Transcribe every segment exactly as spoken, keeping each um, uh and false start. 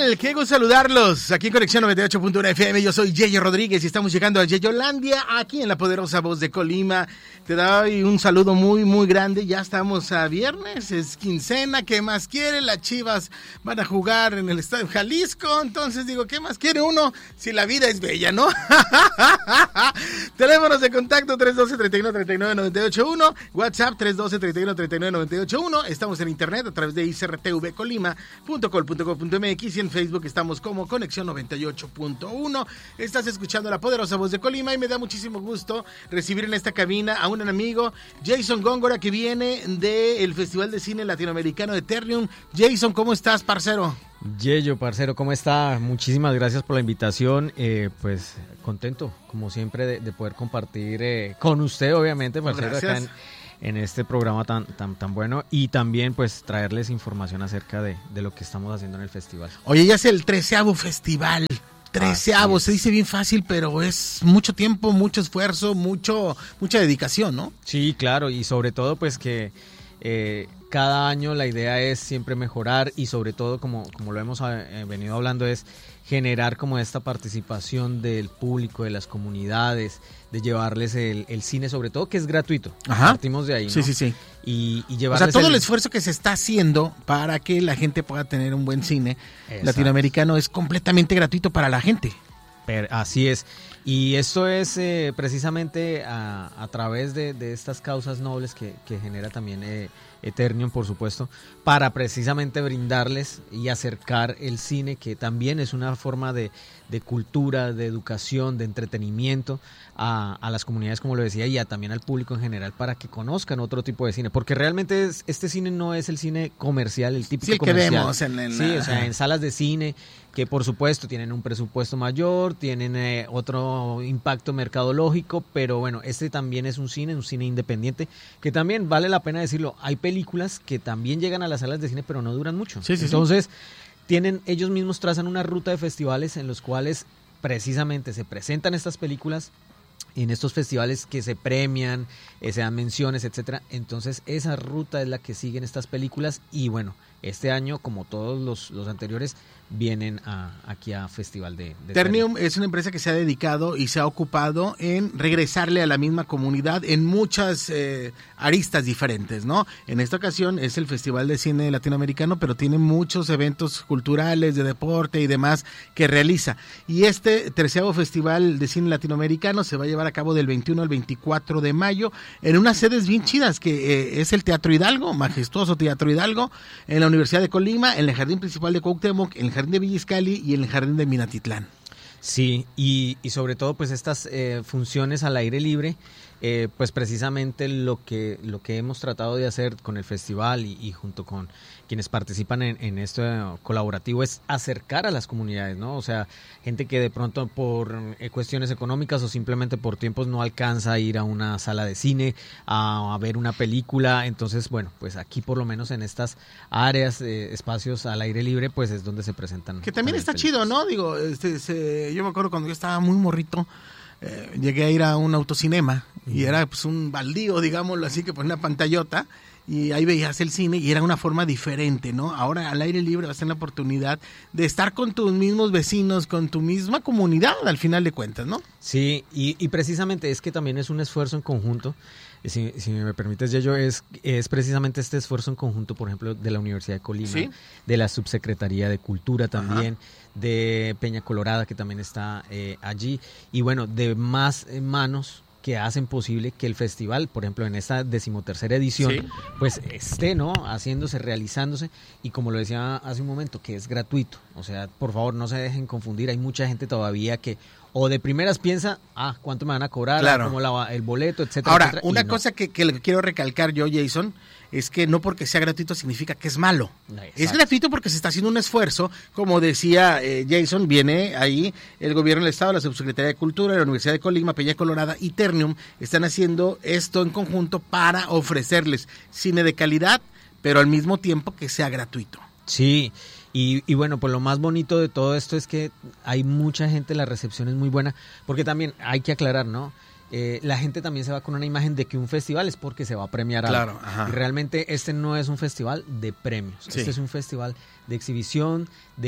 tal? Qué gusto saludarlos aquí en Conexión noventa y ocho punto uno F M. Yo soy Yeyo Rodríguez y estamos llegando a Yeyolandia, aquí en la poderosa voz de Colima. Te doy un saludo muy, muy grande. Ya estamos a viernes, es quincena. ¿Qué más quiere? Las Chivas van a jugar en el Estadio Jalisco. Entonces digo, ¿qué más quiere uno si la vida es bella, no? Teléfonos de contacto tres uno dos, tres uno, tres nueve, nueve ocho uno, WhatsApp tres uno dos, tres uno, tres nueve, nueve ocho uno. Estamos en internet a través de i c r t v colima punto col punto co punto m x y en Facebook estamos como Conexión noventa y ocho punto uno. Estás escuchando la poderosa voz de Colima y me da muchísimo gusto recibir en esta cabina a un amigo, Jason Góngora, que viene del Festival de Cine Latinoamericano de Ternium. Jason, ¿cómo estás, parcero? Yeyo, parcero, ¿cómo está? Muchísimas gracias por la invitación. Eh, pues contento, como siempre, de, de poder compartir eh, con usted, obviamente, parcero, Gracias. acá en, en este programa tan, tan, tan bueno, y también pues traerles información acerca de, de lo que estamos haciendo en el festival. Oye, ya es el treceavo festival. Treceavo, Así se es. dice bien fácil, pero es mucho tiempo, mucho esfuerzo, mucho, mucha dedicación, ¿no? Sí, claro, y sobre todo pues que eh, cada año la idea es siempre mejorar y sobre todo, como, como lo hemos eh, venido hablando, es generar como esta participación del público, de las comunidades, de llevarles el, el cine, sobre todo que es gratuito. Ajá. Partimos de ahí, ¿no? Sí, sí, sí. Y, y O llevarles sea, todo el el esfuerzo que se está haciendo para que la gente pueda tener un buen cine Exacto. latinoamericano es completamente gratuito para la gente. Per- Así es. Y esto es eh, precisamente a, a través de, de estas causas nobles que, que genera también eh, Eternium, por supuesto, para precisamente brindarles y acercar el cine, que también es una forma de, de cultura, de educación, de entretenimiento a, a las comunidades, como lo decía, y a, también al público en general, para que conozcan otro tipo de cine. Porque realmente es, este cine no es el cine comercial, el típico Sí, el que comercial. vemos en- en Sí, la- o sea, en salas de cine, que por supuesto tienen un presupuesto mayor, tienen eh, otro impacto mercadológico, pero bueno, este también es un cine, un cine independiente, que también vale la pena decirlo, hay películas que también llegan a las salas de cine, pero no duran mucho. Sí, sí, sí. Entonces, tienen, ellos mismos trazan una ruta de festivales en los cuales precisamente se presentan estas películas en estos festivales que se premian, eh, se dan menciones, etcétera. Entonces esa ruta es la que siguen estas películas y bueno, este año, como todos los, los anteriores, vienen a, aquí a Festival de, de Ternium es una empresa que se ha dedicado y se ha ocupado en regresarle a la misma comunidad en muchas eh, aristas diferentes, ¿no? En esta ocasión es el Festival de Cine Latinoamericano, pero tiene muchos eventos culturales, de deporte y demás que realiza. Y este treceavo Festival de Cine Latinoamericano se va a llevar a cabo del veintiuno al veinticuatro de mayo en unas sedes bien chidas, que eh, es el Teatro Hidalgo, majestuoso Teatro Hidalgo, en la Universidad de Colima, en el Jardín Principal de Cuauhtémoc, en el Jardín de Villa Izcalli y en el Jardín de Minatitlán. Sí, y, y sobre todo pues estas eh, funciones al aire libre, eh, pues precisamente lo que lo que hemos tratado de hacer con el festival y, y junto con quienes participan en, en esto colaborativo es acercar a las comunidades, ¿no? O sea, gente que de pronto por eh, cuestiones económicas o simplemente por tiempos no alcanza a ir a una sala de cine, a, a ver una película. Entonces, bueno, pues aquí por lo menos en estas áreas, eh, espacios al aire libre, pues es donde se presentan. Que también está películas. chido, ¿no? Digo, este, se- yo me acuerdo cuando yo estaba muy morrito, eh, llegué a ir a un autocinema y era pues un baldío, digámoslo así, que ponía una pantallota y ahí veías el cine y era una forma diferente, ¿no? Ahora al aire libre vas a tener la oportunidad de estar con tus mismos vecinos, con tu misma comunidad al final de cuentas, ¿no? Sí, y, y precisamente es que también es un esfuerzo en conjunto. Si, si me permites, Yeyo, es, es precisamente este esfuerzo en conjunto, por ejemplo, de la Universidad de Colima, Sí. de la Subsecretaría de Cultura también, Ajá. de Peña Colorada, que también está eh, allí, y bueno, de más eh, manos que hacen posible que el festival, por ejemplo, en esta decimotercera edición, Sí. pues esté, ¿no? Haciéndose, realizándose, y como lo decía hace un momento, que es gratuito. O sea, por favor, no se dejen confundir. Hay mucha gente todavía que o de primeras piensa, ah, ¿cuánto me van a cobrar? Claro. ¿Cómo la, el boleto, etcétera, Ahora, etcétera? una Y no. cosa que, que le quiero recalcar yo, Jason, es que no porque sea gratuito significa que es malo. Exacto. Es gratuito porque se está haciendo un esfuerzo, como decía eh, Jason, viene ahí el gobierno del estado, la Subsecretaría de Cultura, la Universidad de Colima, Peña Colorada y Ternium están haciendo esto en conjunto para ofrecerles cine de calidad, pero al mismo tiempo que sea gratuito. Sí, y, y bueno, pues lo más bonito de todo esto es que hay mucha gente, la recepción es muy buena, porque también hay que aclarar, ¿no? eh, la gente también se va con una imagen de que un festival es porque se va a premiar claro, algo. ajá. Y realmente este no es un festival de premios, Sí. este es un festival de exhibición,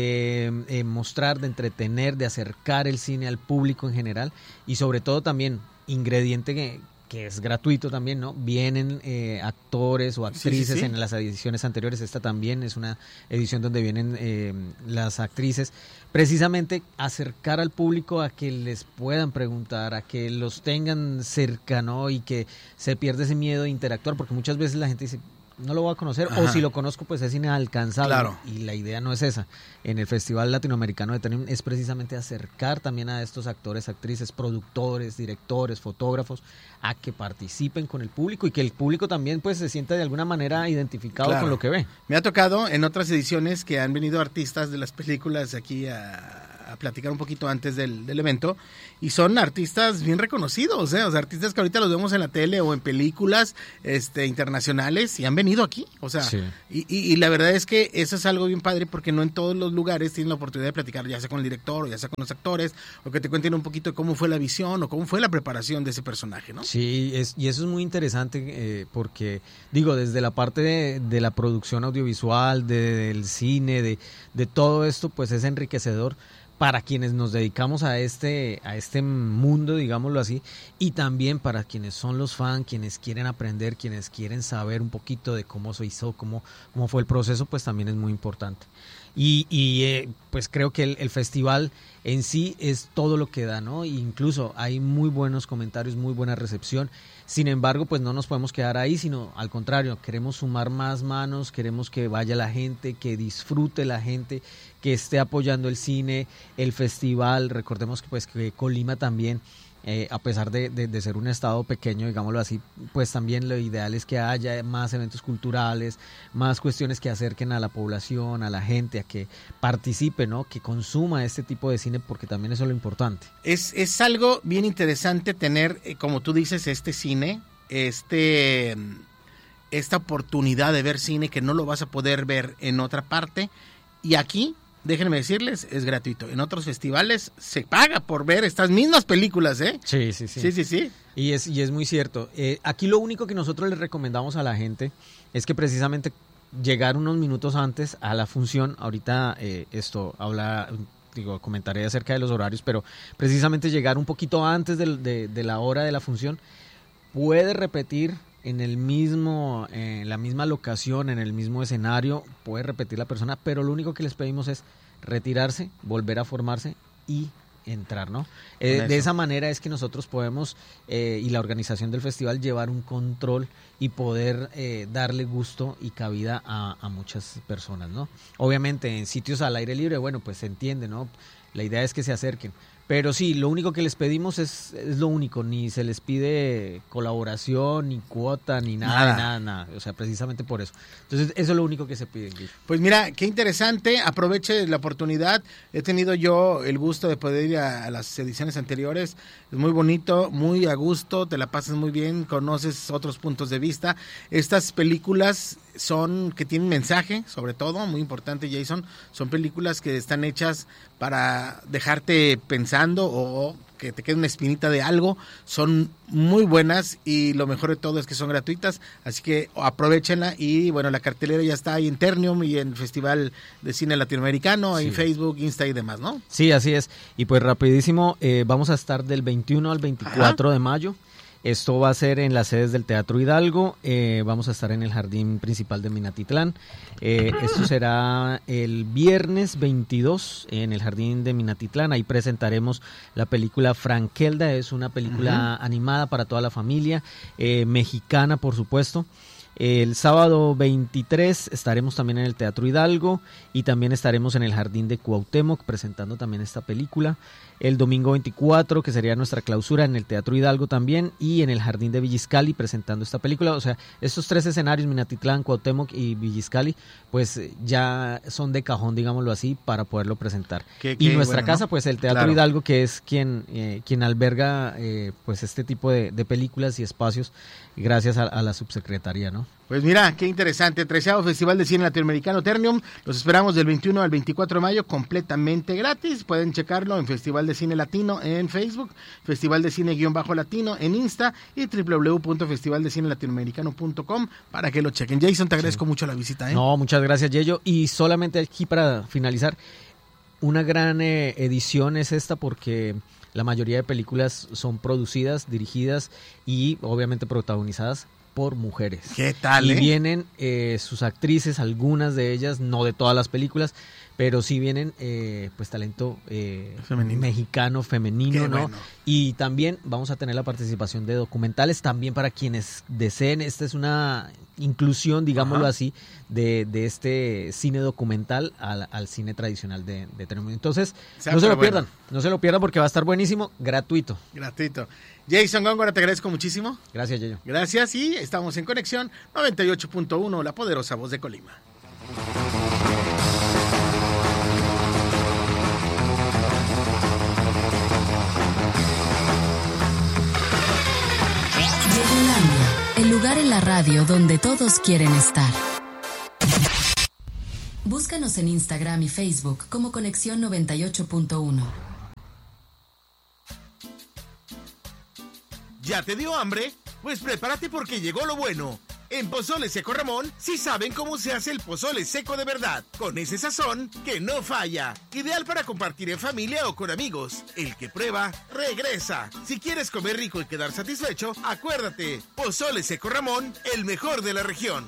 de eh, mostrar, de entretener, de acercar el cine al público en general y sobre todo también ingrediente que, que es gratuito también, ¿no? Vienen eh, actores o actrices sí, sí, sí. en las ediciones anteriores, esta también es una edición donde vienen eh, las actrices, precisamente acercar al público a que les puedan preguntar, a que los tengan cerca, ¿no? Y que se pierda ese miedo de interactuar, porque muchas veces la gente dice, no lo voy a conocer, Ajá. o si lo conozco pues es inalcanzable, Claro. y la idea no es esa. En el Festival Latinoamericano de Tenim es precisamente acercar también a estos actores, actrices, productores, directores, fotógrafos, a que participen con el público y que el público también pues se sienta de alguna manera identificado Claro. con lo que ve. Me ha tocado en otras ediciones que han venido artistas de las películas aquí a, a platicar un poquito antes del, del evento, y son artistas bien reconocidos, ¿eh? O sea, artistas que ahorita los vemos en la tele o en películas este, internacionales y han venido aquí, o sea, Sí. y, y, y la verdad es que eso es algo bien padre porque no en todos los lugares tienen la oportunidad de platicar, ya sea con el director o ya sea con los actores, o que te cuenten un poquito de cómo fue la visión o cómo fue la preparación de ese personaje, ¿no? Sí, es, y eso es muy interesante eh, porque, digo, desde la parte de, de la producción audiovisual, de, del cine, de, de todo esto, pues es enriquecedor para quienes nos dedicamos a este, a este mundo, digámoslo así, y también para quienes son los fans, quienes quieren aprender, quienes quieren saber un poquito de cómo se hizo, cómo, cómo fue el proceso, pues también es muy importante. Y, y eh, pues creo que el, el festival en sí es todo lo que da, ¿no? E incluso hay muy buenos comentarios, muy buena recepción. Sin embargo, pues no nos podemos quedar ahí, sino al contrario, queremos sumar más manos, queremos que vaya la gente, que disfrute la gente, que esté apoyando el cine, el festival. Recordemos que pues que Colima también, eh, a pesar de, de, de ser un estado pequeño, digámoslo así, pues también lo ideal es que haya más eventos culturales, más cuestiones que acerquen a la población, a la gente, a que participe, ¿no? Que consuma este tipo de cine, porque también eso es lo importante. Es, es algo bien interesante tener, eh, como tú dices, este cine, este, esta oportunidad de ver cine que no lo vas a poder ver en otra parte, y aquí, déjenme decirles, es gratuito. En otros festivales se paga por ver estas mismas películas, ¿eh? Sí, sí, sí. Sí, sí, sí. Y es, y es muy cierto. Eh, aquí lo único que nosotros les recomendamos a la gente es que precisamente llegar unos minutos antes a la función. Ahorita eh, esto habla, digo, comentaré acerca de los horarios, pero precisamente llegar un poquito antes de, de, de la hora de la función puede repetir en el mismo, en la misma locación, en el mismo escenario, puede repetir la persona, pero lo único que les pedimos es retirarse, volver a formarse y entrar, ¿no? Eh, de esa manera es que nosotros podemos, eh, y la organización del festival, llevar un control y poder eh, darle gusto y cabida a, a muchas personas, ¿no? Obviamente en sitios al aire libre, bueno, pues se entiende, ¿no? La idea es que se acerquen. Pero sí, lo único que les pedimos es, es lo único, ni se les pide colaboración, ni cuota, ni nada, Nada. nada, nada. O sea, precisamente por eso. Entonces, eso es lo único que se pide. Pues mira, qué interesante, aproveche la oportunidad. He tenido yo el gusto de poder ir a, a las ediciones anteriores. Es muy bonito, muy a gusto, te la pasas muy bien, conoces otros puntos de vista. Estas películas son que tienen mensaje, sobre todo, muy importante, Jason, son películas que están hechas para dejarte pensando o que te quede una espinita de algo. Son muy buenas y lo mejor de todo es que son gratuitas, así que aprovechenla. Y bueno, la cartelera ya está ahí en Ternium y en el Festival de Cine Latinoamericano, sí. En Facebook, Insta y demás, ¿no? Sí, así es. Y pues rapidísimo, eh, vamos a estar del veintiuno al veinticuatro Ajá. de mayo. Esto va a ser en las sedes del Teatro Hidalgo, eh, vamos a estar en el jardín principal de Minatitlán. Eh, esto será el viernes veintidós en el jardín de Minatitlán. Ahí presentaremos la película Frankelda, es una película uh-huh. animada para toda la familia, eh, mexicana por supuesto. El sábado veintitrés estaremos también en el Teatro Hidalgo y también estaremos en el Jardín de Cuauhtémoc presentando también esta película. El domingo veinticuatro, que sería nuestra clausura, en el Teatro Hidalgo también, y en el Jardín de Villiscali presentando esta película. O sea, estos tres escenarios, Minatitlán, Cuauhtémoc y Villiscali, pues ya son de cajón, digámoslo así, para poderlo presentar. Qué, y qué nuestra bueno, casa, ¿no? pues el Teatro Claro. Hidalgo, que es quien, eh, quien alberga eh, pues este tipo de, de películas y espacios, gracias a, a la subsecretaría, ¿no? Pues mira, qué interesante, treceavo Festival de Cine Latinoamericano Ternium, los esperamos del veintiuno al veinticuatro de mayo, completamente gratis, pueden checarlo en Festival de Cine Latino en Facebook, Festival de Cine guión bajo latino en Insta y doble u doble u doble u punto festival de cine latinoamericano punto com para que lo chequen. Jason, te agradezco sí. mucho la visita. ¿eh? No, muchas gracias, Yeyo, y solamente aquí para finalizar, una gran eh, edición es esta porque la mayoría de películas son producidas, dirigidas y obviamente protagonizadas por mujeres. ¿Qué tal? Y eh? vienen eh, sus actrices, algunas de ellas, no de todas las películas, pero sí vienen eh, pues talento eh, femenino. mexicano, femenino, Qué ¿no? Bueno. Y también vamos a tener la participación de documentales también para quienes deseen. Esta es una inclusión, digámoslo Ajá. así, de, de este cine documental al, al cine tradicional de, de Ternium. Entonces, sea, no se lo bueno. pierdan, no se lo pierdan porque va a estar buenísimo, gratuito. Gratuito. Jason Góngora, te agradezco muchísimo. Gracias, Yeyo. Gracias y estamos en Conexión noventa y ocho punto uno, la poderosa voz de Colima. El lugar en la radio donde todos quieren estar. Búscanos en Instagram y Facebook como Conexión noventa y ocho punto uno. ¿Ya te dio hambre? Pues prepárate porque llegó lo bueno. En Pozole Seco Ramón sí saben cómo se hace el pozole seco de verdad, con ese sazón que no falla. Ideal para compartir en familia o con amigos. El que prueba, regresa. Si quieres comer rico y quedar satisfecho, acuérdate, Pozole Seco Ramón, el mejor de la región.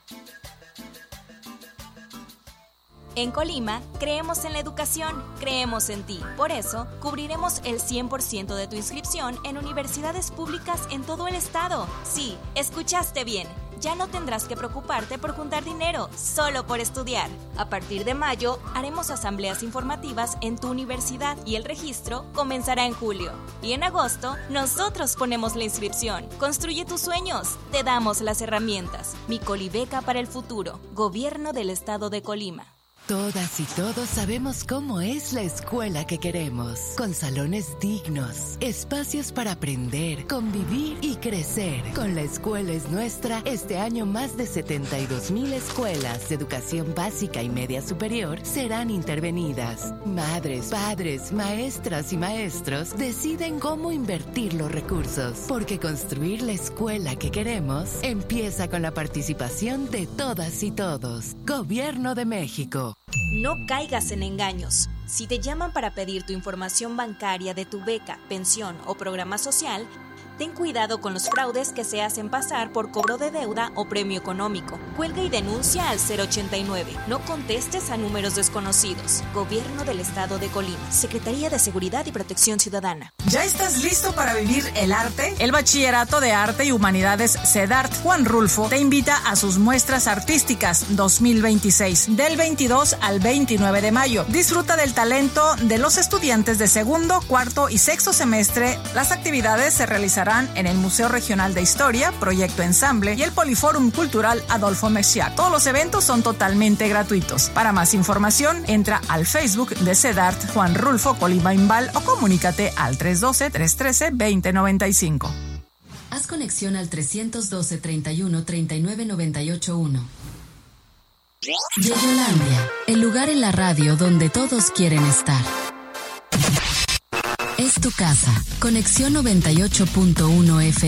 En Colima, creemos en la educación, creemos en ti. Por eso, cubriremos el cien por ciento de tu inscripción en universidades públicas en todo el estado. Sí, escuchaste bien. Ya no tendrás que preocuparte por juntar dinero, solo por estudiar. A partir de mayo, haremos asambleas informativas en tu universidad y el registro comenzará en julio. Y en agosto, nosotros ponemos la inscripción. Construye tus sueños, te damos las herramientas. Mi Colibeca para el futuro, Gobierno del Estado de Colima. Todas y todos sabemos cómo es la escuela que queremos, con salones dignos, espacios para aprender, convivir y crecer. Con La Escuela es Nuestra, este año más de setenta y dos mil escuelas de educación básica y media superior serán intervenidas. Madres, padres, maestras y maestros deciden cómo invertir los recursos, porque construir la escuela que queremos empieza con la participación de todas y todos. Gobierno de México. No caigas en engaños. Si te llaman para pedir tu información bancaria de tu beca, pensión o programa social, ten cuidado con los fraudes que se hacen pasar por cobro de deuda o premio económico. Cuelga y denuncia al cero ochenta y nueve. No contestes a números desconocidos. Gobierno del Estado de Colima. Secretaría de Seguridad y Protección Ciudadana. ¿Ya estás listo para vivir el arte? El Bachillerato de Arte y Humanidades CEDART Juan Rulfo te invita a sus muestras artísticas dos mil veintiséis, del veintidós al veintinueve de mayo. Disfruta del talento de los estudiantes de segundo, cuarto y sexto semestre. Las actividades se realizarán en el Museo Regional de Historia, Proyecto Ensamble y el Poliforum Cultural Adolfo Mexiac. Todos los eventos son totalmente gratuitos. Para más información, entra al Facebook de CEDART Juan Rulfo Colima Imbal o comunícate al tres uno dos, tres uno tres, dos cero nueve cinco. Haz conexión al tres uno dos, treinta y uno, treinta y nueve, noventa y ocho uno. Yeyolandia, el lugar en la radio donde todos quieren estar. Es tu casa. Conexión noventa y ocho punto uno F M.